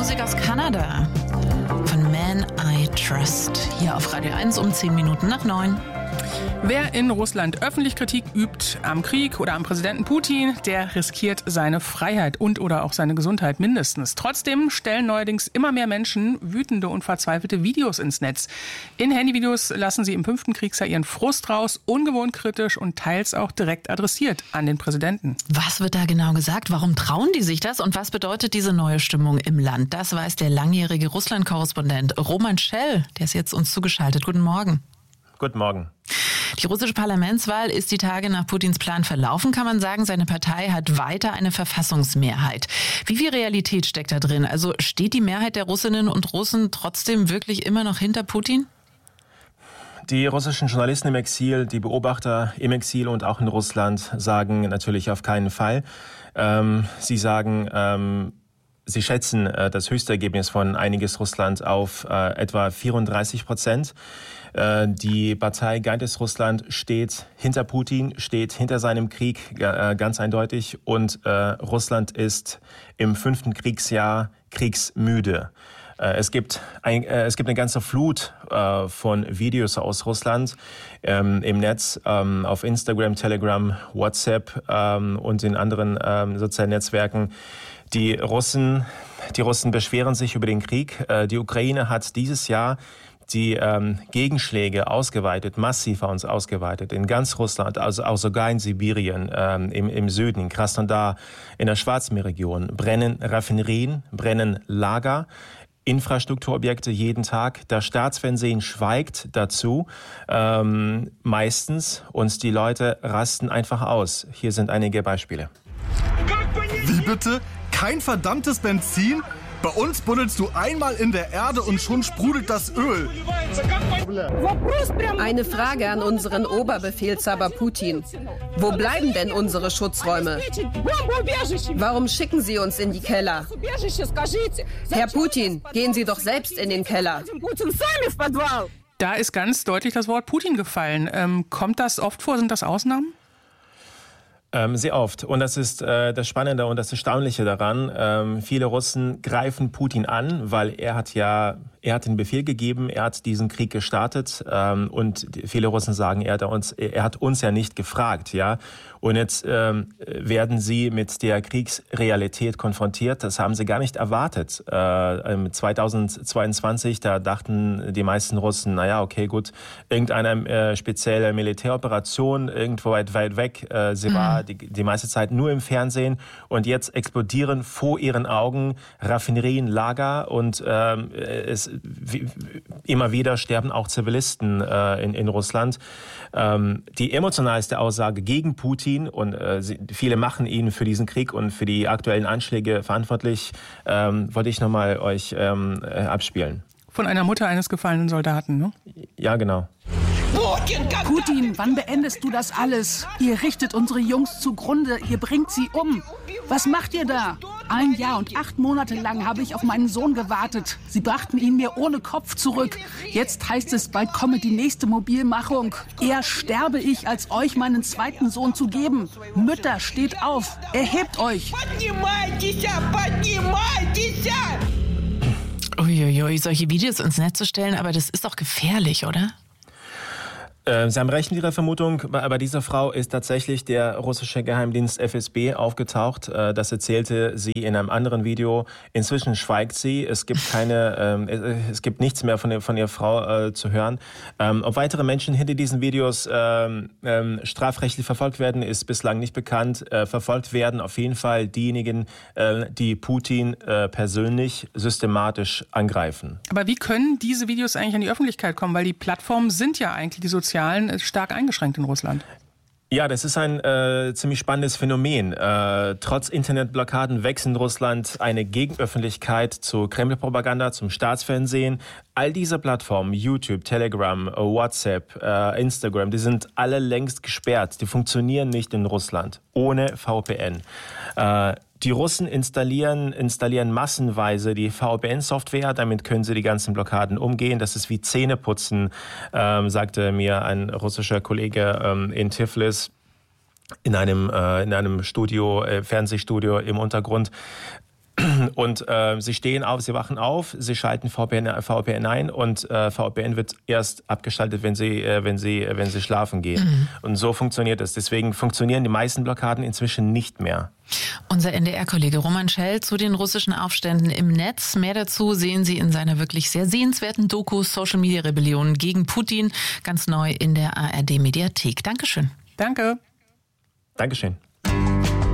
Musik aus Kanada von Man I Trust. Hier auf Radio 1 um 10 Minuten nach 9. Wer in Russland öffentlich Kritik übt am Krieg oder am Präsidenten Putin, der riskiert seine Freiheit und oder auch seine Gesundheit mindestens. Trotzdem stellen neuerdings immer mehr Menschen wütende und verzweifelte Videos ins Netz. In Handyvideos lassen sie im 5. Kriegsjahr ihren Frust raus, ungewohnt kritisch und teils auch direkt adressiert an den Präsidenten. Was wird da genau gesagt? Warum trauen die sich das? Und was bedeutet diese neue Stimmung im Land? Das weiß der langjährige Russland-Korrespondent Roman Schell. Der ist jetzt uns zugeschaltet. Guten Morgen. Guten Morgen. Die russische Parlamentswahl ist die Tage nach Putins Plan verlaufen, kann man sagen. Seine Partei hat weiter eine Verfassungsmehrheit. Wie viel Realität steckt da drin? Also steht die Mehrheit der Russinnen und Russen trotzdem wirklich immer noch hinter Putin? Die russischen Journalisten im Exil, die Beobachter im Exil und auch in Russland sagen natürlich auf keinen Fall. Sie sagen, sie schätzen das höchste Ergebnis von Einiges Russland auf etwa 34%. Die Partei Geeintes Russland steht hinter Putin, steht hinter seinem Krieg, ganz eindeutig. Und Russland ist im 5. Kriegsjahr kriegsmüde. Es gibt eine ganze Flut von Videos aus Russland im Netz, auf Instagram, Telegram, WhatsApp und in anderen sozialen Netzwerken. Die Russen beschweren sich über den Krieg. Die Ukraine hat dieses Jahr die Gegenschläge ausgeweitet, massiv ausgeweitet, in ganz Russland, also auch sogar in Sibirien, im Süden, in Krasnodar, in der Schwarzmeerregion, brennen Raffinerien, brennen Lager, Infrastrukturobjekte jeden Tag. Das Staatsfernsehen schweigt dazu, meistens, und die Leute rasten einfach aus. Hier sind einige Beispiele. Wie bitte? Kein verdammtes Benzin? Bei uns buddelst du einmal in der Erde und schon sprudelt das Öl. Eine Frage an unseren Oberbefehlshaber Putin. Wo bleiben denn unsere Schutzräume? Warum schicken Sie uns in die Keller? Herr Putin, gehen Sie doch selbst in den Keller. Da ist ganz deutlich das Wort Putin gefallen. Kommt das oft vor? Sind das Ausnahmen? Sehr oft. Und das ist das Spannende und das Erstaunliche daran. Viele Russen greifen Putin an, weil er hat den Befehl gegeben, er hat diesen Krieg gestartet. Und viele Russen sagen, er hat uns ja nicht gefragt, ja. Und jetzt werden sie mit der Kriegsrealität konfrontiert. Das haben sie gar nicht erwartet. 2022, da dachten die meisten Russen, naja, okay, gut, irgendeine spezielle Militäroperation irgendwo weit weg. Sie war die meiste Zeit nur im Fernsehen. Und jetzt explodieren vor ihren Augen Raffinerien, Lager und immer wieder sterben auch Zivilisten in Russland. Die emotionalste Aussage gegen Putin, und viele machen ihn für diesen Krieg und für die aktuellen Anschläge verantwortlich, wollte ich nochmal euch abspielen. Von einer Mutter eines gefallenen Soldaten, ne? Ja, genau. Putin, wann beendest du das alles? Ihr richtet unsere Jungs zugrunde, ihr bringt sie um. Was macht ihr da? 1 Jahr und 8 Monate lang habe ich auf meinen Sohn gewartet. Sie brachten ihn mir ohne Kopf zurück. Jetzt heißt es, bald komme die nächste Mobilmachung. Eher sterbe ich, als euch meinen zweiten Sohn zu geben. Mütter, steht auf, erhebt euch. Uiuiui, solche Videos ins Netz zu stellen, aber das ist doch gefährlich, oder? Sie haben recht mit Ihrer Vermutung, aber diese Frau ist tatsächlich der russische Geheimdienst FSB aufgetaucht. Das erzählte sie in einem anderen Video. Inzwischen schweigt sie. Es gibt nichts mehr von ihrer Frau zu hören. Ob weitere Menschen hinter diesen Videos strafrechtlich verfolgt werden, ist bislang nicht bekannt. Verfolgt werden auf jeden Fall diejenigen, die Putin persönlich systematisch angreifen. Aber wie können diese Videos eigentlich an die Öffentlichkeit kommen? Weil die Plattformen sind ja eigentlich, die sozialen, stark eingeschränkt in Russland. Ja, das ist ein ziemlich spannendes Phänomen. Trotz Internetblockaden wächst in Russland eine Gegenöffentlichkeit zur Kreml-Propaganda, zum Staatsfernsehen. All diese Plattformen, YouTube, Telegram, WhatsApp, Instagram, die sind alle längst gesperrt. Die funktionieren nicht in Russland ohne VPN. Die Russen installieren massenweise die VPN-Software, damit können sie die ganzen Blockaden umgehen. Das ist wie Zähneputzen, sagte mir ein russischer Kollege in Tiflis in einem Studio, Fernsehstudio im Untergrund. Und sie stehen auf, sie wachen auf, sie schalten VPN ein und VPN wird erst abgeschaltet, wenn sie schlafen gehen. Und so funktioniert es. Deswegen funktionieren die meisten Blockaden inzwischen nicht mehr. Unser NDR-Kollege Roman Schell zu den russischen Aufständen im Netz. Mehr dazu sehen Sie in seiner wirklich sehr sehenswerten Doku Social-Media-Rebellion gegen Putin, ganz neu in der ARD-Mediathek. Dankeschön. Danke. Dankeschön.